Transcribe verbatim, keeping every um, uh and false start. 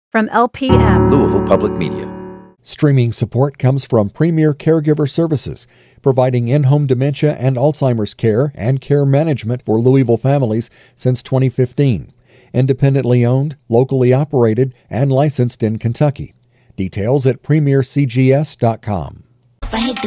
From L P M, Louisville Public Media. Streaming support comes from Premier Caregiver Services, providing in-home dementia and Alzheimer's care and care management for Louisville families since twenty fifteen. Independently owned, locally operated, and licensed in Kentucky. Details at premier c g s dot com. If I hit the